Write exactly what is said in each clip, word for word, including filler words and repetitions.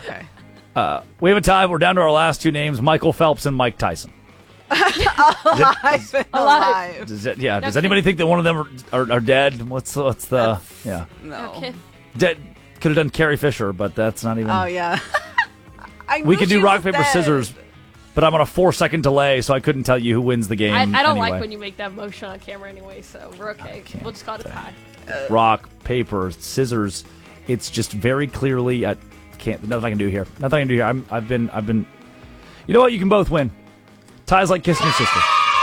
Okay. Uh, we have a tie. We're down to our last two names, Michael Phelps and Mike Tyson. alive, it, alive. Does it, yeah. Does anybody think that one of them are, are, are dead? What's what's the That's, yeah? No. Okay. Dead. Could have done Carrie Fisher, but that's not even. Oh yeah. I we knew could she do rock was paper dead. scissors, but I'm on a four second delay, so I couldn't tell you who wins the game. I, I don't anyway. like when you make that motion on camera anyway, so we're okay. We'll just call it a tie. Rock, paper, scissors. It's just very clearly. I can't. Nothing I can do here. Nothing I can do here. I'm, I've been. I've been. You know what? You can both win. Ties like kissing your sister.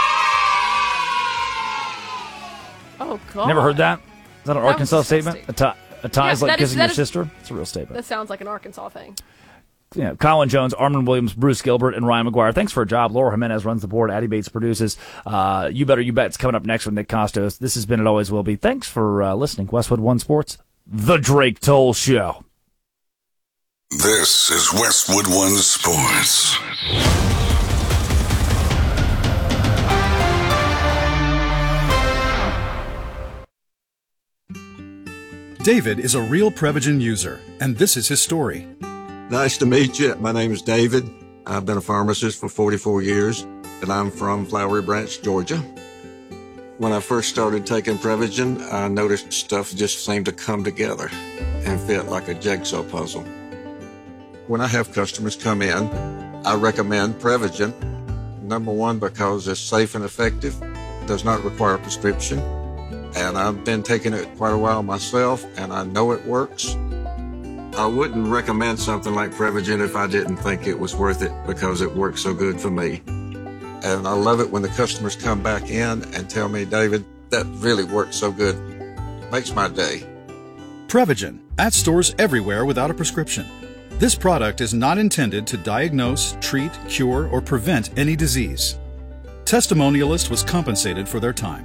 Oh God! Never heard that? Is that an That Arkansas was statement? A, tie, a tie Yeah, is like that is- kissing that your is- sister? It's a real statement. That sounds like an Arkansas thing. Yeah, Colin Jones, Armin Williams, Bruce Gilbert, and Ryan McGuire. Thanks for a job. Laura Jimenez runs the board. Addie Bates produces. Uh, you Better You Bet's coming up next with Nick Costos. This has been It Always Will Be. Thanks for uh, listening. Westwood One Sports, The Drake Toll Show. This is Westwood One Sports. David is a real Prevagen user, and this is his story. Nice to meet you. My name is David. I've been a pharmacist for forty-four years, and I'm from Flowery Branch, Georgia. When I first started taking Prevagen, I noticed stuff just seemed to come together and fit like a jigsaw puzzle. When I have customers come in, I recommend Prevagen. Number one, because it's safe and effective, does not require a prescription, and I've been taking it quite a while myself, and I know it works. I wouldn't recommend something like Prevagen if I didn't think it was worth it because it works so good for me. And I love it when the customers come back in and tell me, David, that really worked so good. Makes my day. Prevagen, at stores everywhere without a prescription. This product is not intended to diagnose, treat, cure, or prevent any disease. Testimonialist was compensated for their time.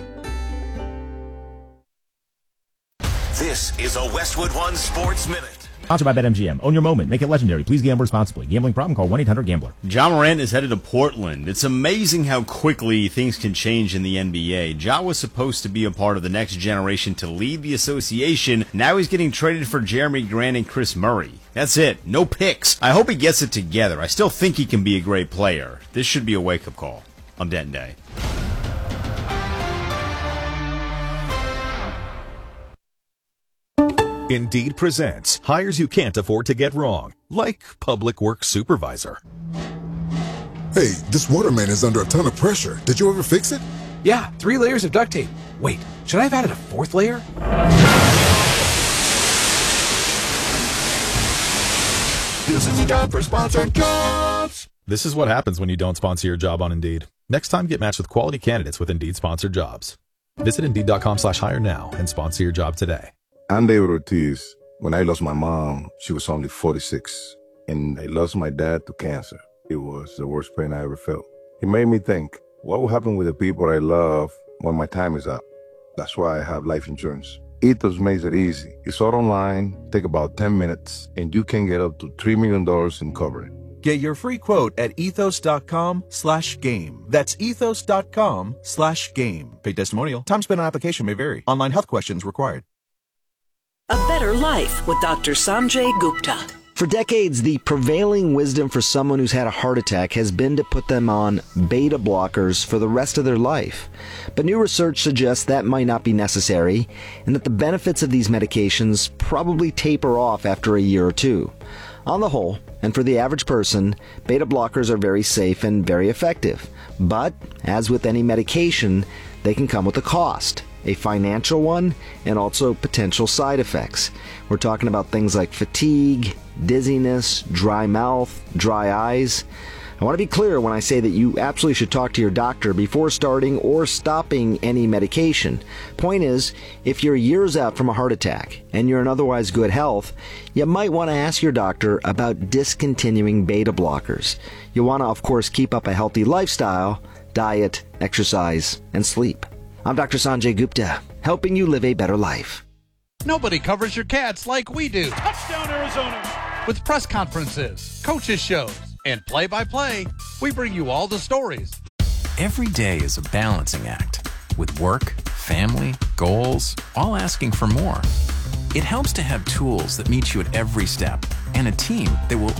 This is a Westwood One Sports Minute. Sponsored by BetMGM. Own your moment. Make it legendary. Please gamble responsibly. Gambling problem? Call one eight hundred gambler. Ja Morant is headed to Portland. It's amazing how quickly things can change in the N B A. Ja was supposed to be a part of the next generation to lead the association. Now he's getting traded for Jeremy Grant and Chris Murray. That's it. No picks. I hope he gets it together. I still think he can be a great player. This should be a wake-up call. I'm Denton Day. Indeed presents hires you can't afford to get wrong, like public works supervisor. Hey, this waterman is under a ton of pressure. Did you ever fix it? Yeah, three layers of duct tape. Wait, should I have added a fourth layer? This is a job for sponsored jobs. This is what happens when you don't sponsor your job on Indeed. Next time, get matched with quality candidates with Indeed sponsored jobs. Visit Indeed.com slash hire now and sponsor your job today. I'm David Ortiz. When I lost my mom, she was only forty-six, and I lost my dad to cancer. It was the worst pain I ever felt. It made me think, what will happen with the people I love when my time is up? That's why I have life insurance. Ethos makes it easy. It's all online, take about ten minutes, and you can get up to three million dollars in coverage. Get your free quote at ethos.com slash game. That's ethos.com slash game. Paid testimonial. Time spent on application may vary. Online health questions required. A Better Life with Doctor Sanjay Gupta. For decades, the prevailing wisdom for someone who's had a heart attack has been to put them on beta blockers for the rest of their life. But new research suggests that might not be necessary, and that the benefits of these medications probably taper off after a year or two. On the whole, and for the average person, beta blockers are very safe and very effective. But, as with any medication, they can come with a cost. A financial one, and also potential side effects. We're talking about things like fatigue, dizziness, dry mouth, dry eyes. I want to be clear when I say that you absolutely should talk to your doctor before starting or stopping any medication. Point is, if you're years out from a heart attack and you're in otherwise good health, you might want to ask your doctor about discontinuing beta blockers. You want to, of course, keep up a healthy lifestyle, diet, exercise, and sleep. I'm Doctor Sanjay Gupta, helping you live a better life. Nobody covers your Cats like we do. Touchdown, Arizona! With press conferences, coaches shows, and play-by-play, we bring you all the stories. Every day is a balancing act, with work, family, goals, all asking for more. It helps to have tools that meet you at every step, and a team that will